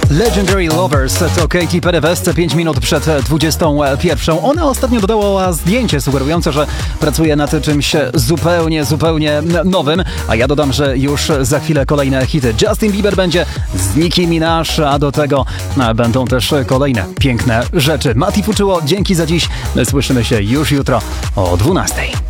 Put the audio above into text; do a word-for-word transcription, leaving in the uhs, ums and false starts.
Legendary Lovers to Katy Perry West pięć minut przed dwudziestą pierwszą. Ona ostatnio dodała zdjęcie sugerujące, że pracuje nad czymś zupełnie, zupełnie nowym, a ja dodam, że już za chwilę kolejne hity. Justin Bieber będzie z Nicki Minaj, a do tego będą też kolejne piękne rzeczy. Mati Fuczyło, dzięki za dziś. Słyszymy się już jutro o dwunastej.